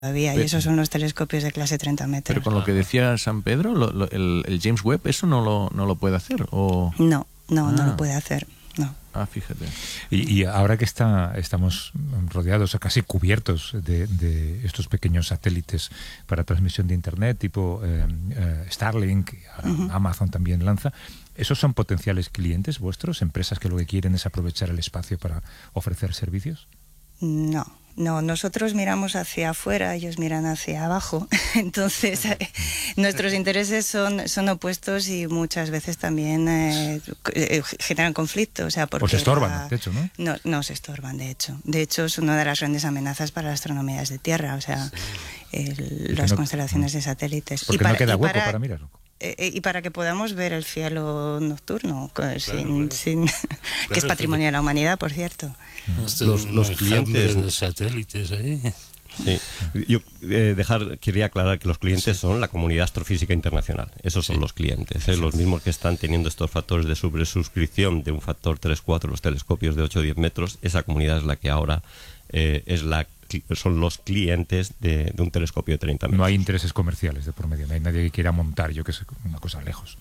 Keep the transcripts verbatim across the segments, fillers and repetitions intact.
todavía, y esos son los telescopios de clase treinta metros. Pero con lo que decía San Pedro, lo, lo, el, el James Webb, ¿eso no lo, no lo puede hacer? ¿O? No, no, ah. no lo puede hacer, no. Ah, fíjate. Y, y ahora que está, estamos rodeados, o casi cubiertos de, de estos pequeños satélites para transmisión de Internet, tipo eh, eh, Starlink, ahora uh-huh. Amazon también lanza, ¿esos son potenciales clientes vuestros, empresas que lo que quieren es aprovechar el espacio para ofrecer servicios? No. No, nosotros miramos hacia afuera, ellos miran hacia abajo, entonces eh, nuestros intereses son, son opuestos y muchas veces también eh, eh, generan conflicto. O sea, porque os estorban, la... de hecho, ¿no? No, no se estorban, de hecho. De hecho, es una de las grandes amenazas para la astronomía desde Tierra, o sea, el, las no, constelaciones de satélites. Porque y para, no queda hueco para, para mirarlo. Eh, y para que podamos ver el cielo nocturno, claro, sin, claro. Sin, claro, que es patrimonio de la humanidad, por cierto. Los, los clientes de satélites ahí. Sí. Yo eh, dejar quería aclarar que los clientes sí. son la comunidad astrofísica internacional. Esos son sí. los clientes, ¿eh? sí. los mismos que están teniendo estos factores de sobresuscripción de un factor tres cuatro, los telescopios de ocho a diez metros. Esa comunidad es la que ahora eh, es la son los clientes de, de un telescopio de treinta metros. No hay intereses comerciales de por medio, no hay nadie que quiera montar, yo que sé, una cosa lejos.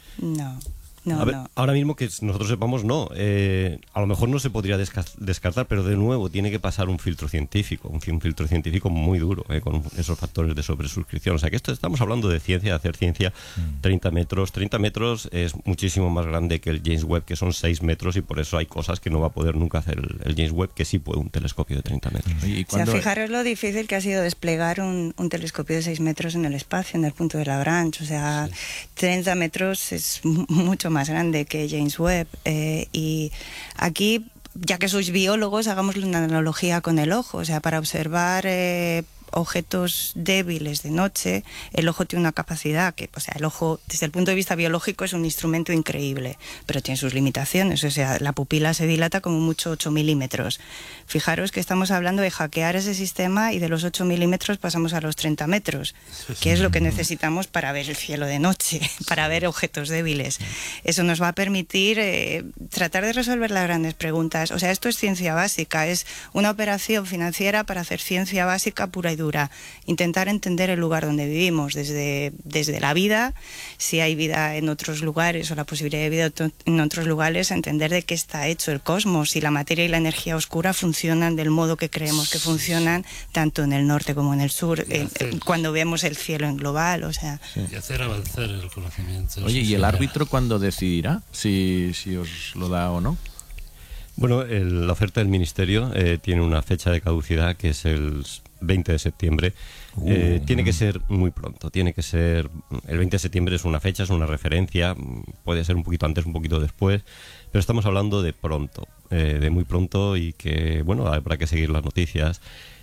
No. No, a ver, no. Ahora mismo que nosotros sepamos, no. Eh, a lo mejor no se podría descartar, pero de nuevo tiene que pasar un filtro científico, un, un filtro científico muy duro, eh, con esos factores de sobresuscripción. O sea que esto estamos hablando de ciencia, de hacer ciencia, mm. treinta metros. treinta metros es muchísimo más grande que el James Webb, que son seis metros, y por eso hay cosas que no va a poder nunca hacer el, el James Webb, que sí puede un telescopio de treinta metros. ¿Y o sea, fijaros lo difícil que ha sido desplegar un, un telescopio de seis metros en el espacio, en el punto de Lagrange. O sea, sí. treinta metros es mucho más grande que James Webb, eh, y aquí, ya que sois biólogos, hagámosle una analogía con el ojo, o sea, para observar eh, objetos débiles de noche, el ojo tiene una capacidad que, o sea, el ojo desde el punto de vista biológico es un instrumento increíble, pero tiene sus limitaciones, o sea, la pupila se dilata como mucho ocho milímetros. Fijaros que estamos hablando de hackear ese sistema y de los ocho milímetros pasamos a los treinta metros, que es lo que necesitamos para ver el cielo de noche, para ver objetos débiles. Eso nos va a permitir eh, tratar de resolver las grandes preguntas. O sea, esto es ciencia básica, es una operación financiera para hacer ciencia básica pura y dura, intentar entender el lugar donde vivimos, desde, desde la vida, si hay vida en otros lugares o la posibilidad de vida en otros lugares, entender de qué está hecho el cosmos, si la materia y la energía oscura funcionan del modo que creemos que funcionan, tanto en el norte como en el sur, eh, cuando vemos el cielo en global, o sea... Sí. Y hacer avanzar el conocimiento. Oye, ¿y el árbitro cuándo decidirá si, si os lo da o no? Bueno, el, la oferta del Ministerio eh, tiene una fecha de caducidad que es el veinte de septiembre. Uh, eh, tiene que ser muy pronto, tiene que ser... El veinte de septiembre es una fecha, es una referencia, puede ser un poquito antes, un poquito después, pero estamos hablando de pronto, eh, de muy pronto, y que, bueno, habrá que seguir las noticias.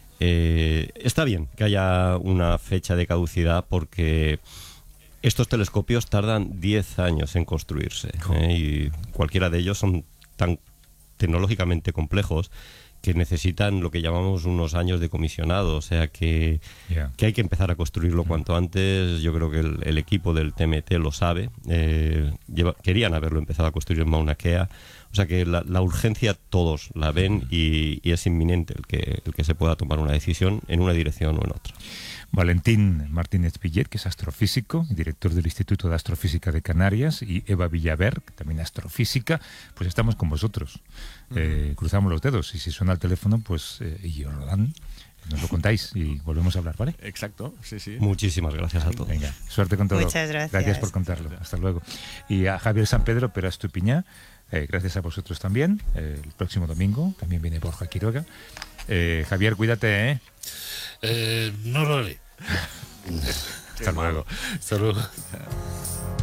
Eh, está bien que haya una fecha de caducidad porque estos telescopios tardan diez años en construirse, eh, y cualquiera de ellos son tan tecnológicamente complejos que necesitan lo que llamamos unos años de comisionado, o sea que, yeah. que hay que empezar a construirlo cuanto antes. Yo creo que el, el equipo del T M T lo sabe, eh, lleva, querían haberlo empezado a construir en Mauna Kea, o sea que la, la urgencia todos la ven y, y es inminente el que, el que se pueda tomar una decisión en una dirección o en otra. Valentín Martínez Pillet, que es astrofísico, director del Instituto de Astrofísica de Canarias, y Eva Villaver, que también es astrofísica, pues estamos con vosotros. Uh-huh. Eh, cruzamos los dedos, y si suena el teléfono, pues eh, y os lo dan, nos lo contáis y volvemos a hablar, ¿vale? Exacto, sí, sí. Muchísimas gracias a todos. Venga, suerte con todo. Muchas gracias. Gracias por contarlo. Hasta luego. Y a Javier San Pedro, Pera Estupiñá, eh, gracias a vosotros también. Eh, el próximo domingo también viene Borja Quiroga. Eh, Javier, cuídate, ¿eh? Eh, no lo haré. Hasta luego. Hasta luego.